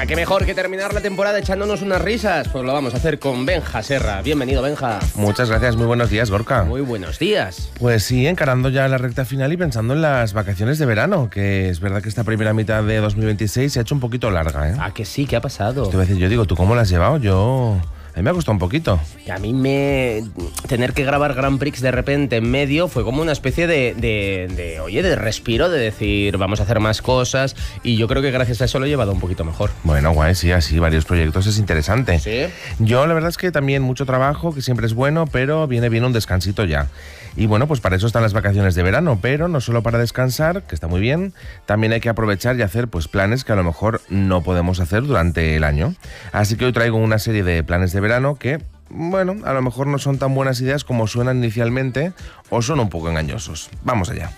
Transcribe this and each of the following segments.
qué mejor que terminar la temporada echándonos unas risas. Pues lo vamos a hacer con Benja Serra. Bienvenido, Benja. Muchas gracias, muy buenos días, Gorka. Muy buenos días. Pues sí, encarando ya la recta final y pensando en las vacaciones de verano, que es verdad que esta primera mitad de 2026 se ha hecho un poquito larga, ¿eh? Ah, que sí, ¿qué ha pasado? Te voy a decir, yo digo, ¿tú cómo la has llevado? A mí me ha costado un poquito. Y a mí tener que grabar Grand Prix de repente en medio fue como una especie de respiro, de decir, vamos a hacer más cosas, y yo creo que gracias a eso lo he llevado un poquito mejor. Bueno, guay, sí, así, varios proyectos, es interesante. ¿Sí? Yo la verdad es que también mucho trabajo, que siempre es bueno, pero viene bien un descansito ya. Y bueno, pues para eso están las vacaciones de verano, pero no solo para descansar, que está muy bien, también hay que aprovechar y hacer pues planes que a lo mejor no podemos hacer durante el año. Así que hoy traigo una serie de planes de verano que, bueno, a lo mejor no son tan buenas ideas como suenan inicialmente o son un poco engañosos. Vamos allá.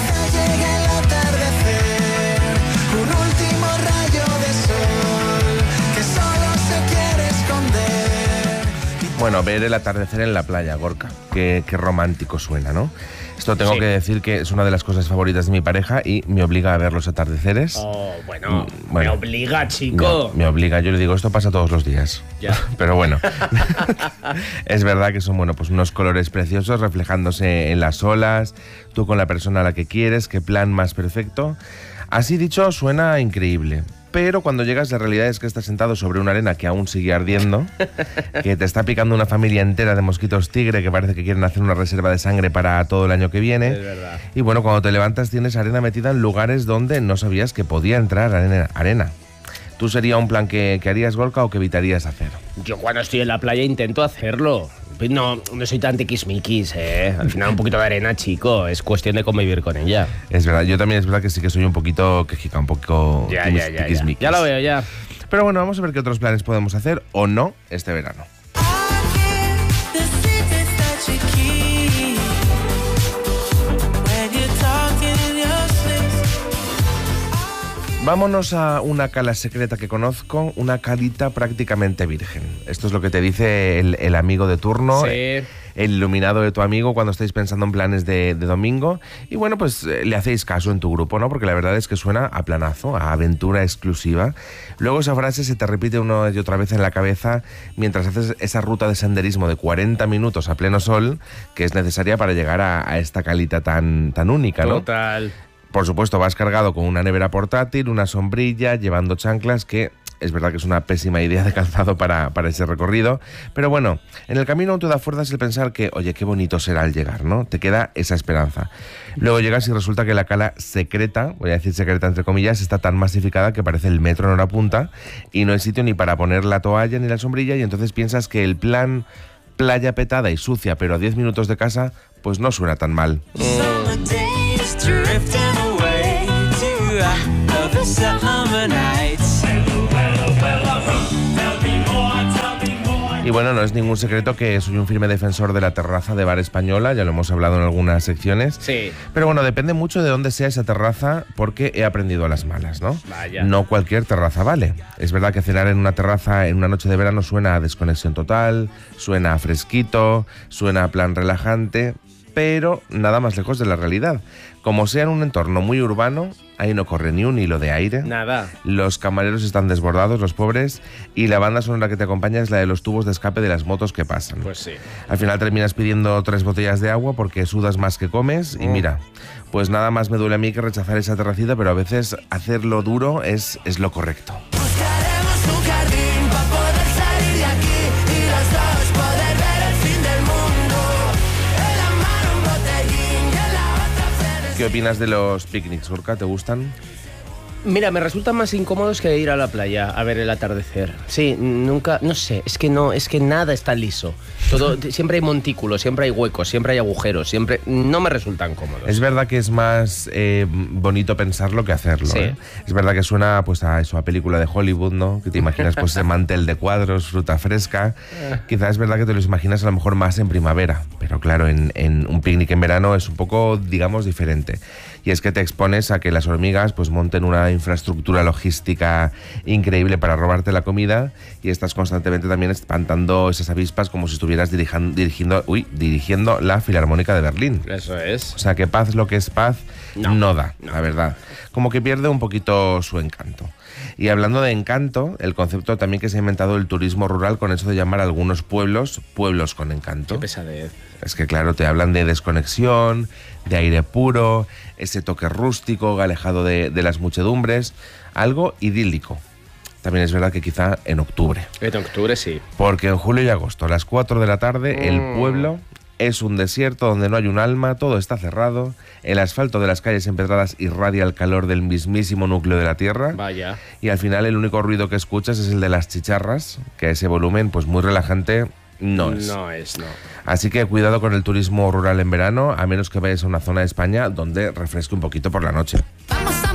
Bueno, ver el atardecer en la playa, Gorka. Qué romántico suena, ¿no? Esto tengo que decir que es una de las cosas favoritas de mi pareja y me obliga a ver los atardeceres. Oh, bueno, me obliga, chico. No, me obliga, yo le digo, esto pasa todos los días. Ya. Pero bueno, es verdad que son, bueno, pues unos colores preciosos reflejándose en las olas, tú con la persona a la que quieres, qué plan más perfecto. Así dicho, suena increíble. Pero cuando llegas, la realidad es que estás sentado sobre una arena que aún sigue ardiendo, que te está picando una familia entera de mosquitos tigre que parece que quieren hacer una reserva de sangre para todo el año que viene. Es verdad. Y bueno, cuando te levantas tienes arena metida en lugares donde no sabías que podía entrar arena. ¿Tú sería un plan que harías, Gorka, o que evitarías hacer? Yo cuando estoy en la playa intento hacerlo. No soy tan tiquismiquis, ¿eh? Al final un poquito de arena, chico. Es cuestión de convivir con ella. Es verdad, yo también es verdad que sí que soy un poquito quejica, un poco tiquismiquis. Ya lo veo, ya. Pero bueno, vamos a ver qué otros planes podemos hacer o no este verano. Vámonos a una cala secreta que conozco, una calita prácticamente virgen. Esto es lo que te dice el amigo de turno, Sí. El iluminado de tu amigo cuando estáis pensando en planes de domingo. Y bueno, pues le hacéis caso en tu grupo, ¿no? Porque la verdad es que suena a planazo, a aventura exclusiva. Luego esa frase se te repite una y otra vez en la cabeza mientras haces esa ruta de senderismo de 40 minutos a pleno sol que es necesaria para llegar a esta calita tan única, ¿no? Total. Por supuesto, vas cargado con una nevera portátil, una sombrilla, llevando chanclas, que es verdad que es una pésima idea de calzado para ese recorrido. Pero bueno, en el camino aún te da fuerzas el pensar que, oye, qué bonito será al llegar, ¿no? Te queda esa esperanza. Luego llegas y resulta que la cala secreta, voy a decir secreta entre comillas, está tan masificada que parece el metro en hora punta y no hay sitio ni para poner la toalla ni la sombrilla, y entonces piensas que el plan playa petada y sucia, pero a 10 minutos de casa, pues no suena tan mal. Y bueno, no es ningún secreto que soy un firme defensor de la terraza de bar española, ya lo hemos hablado en algunas secciones. Sí. Pero bueno, depende mucho de dónde sea esa terraza, porque he aprendido a las malas, ¿no? Vaya. No cualquier terraza vale. Es verdad que cenar en una terraza en una noche de verano suena a desconexión total, suena a fresquito, suena a plan relajante, pero nada más lejos de la realidad. Como sea en un entorno muy urbano, ahí no corre ni un hilo de aire. Nada. Los camareros están desbordados, los pobres, y la banda sonora que te acompaña es la de los tubos de escape de las motos que pasan. Pues sí. Al final terminas pidiendo 3 botellas de agua porque sudas más que comes y mira, pues nada más me duele a mí que rechazar esa terracita, pero a veces hacerlo duro es lo correcto. Buscaremos un jardín para poder salir de aquí y los dos poder ver el fin del mundo. En la mano un botellín y en la otra ¿Qué opinas de los picnics, Gorka? ¿Te gustan? Mira, me resultan más incómodos que ir a la playa a ver el atardecer. Sí, nunca, no sé, es que nada está liso. Todo, siempre hay montículos, siempre hay huecos, siempre hay agujeros, siempre no me resultan cómodos. Es verdad que es más bonito pensarlo que hacerlo. Sí. Es verdad que suena pues a eso, a película de Hollywood, ¿no? Que te imaginas pues ese mantel de cuadros, fruta fresca. Quizás es verdad que te lo imaginas a lo mejor más en primavera, pero claro, en un picnic en verano es un poco, digamos, diferente. Y es que te expones a que las hormigas pues monten una infraestructura logística increíble para robarte la comida y estás constantemente también espantando esas avispas como si estuvieras dirigiendo la Filarmónica de Berlín. Eso es. O sea, que paz, lo que es paz, no da, no. la verdad. Como que pierde un poquito su encanto. Y hablando de encanto, el concepto también que se ha inventado el turismo rural con eso de llamar a algunos pueblos con encanto. Qué pesadez. Es que claro, te hablan de desconexión, de aire puro, ese toque rústico, alejado de las muchedumbres, algo idílico. También es verdad que quizá en octubre. En octubre sí. Porque en julio y agosto, a las 4 de la tarde, el pueblo es un desierto donde no hay un alma, todo está cerrado, el asfalto de las calles empedradas irradia el calor del mismísimo núcleo de la tierra. Vaya. Y al final el único ruido que escuchas es el de las chicharras, que a ese volumen pues muy relajante no es. No. Así que cuidado con el turismo rural en verano, a menos que vayas a una zona de España donde refresque un poquito por la noche. Vamos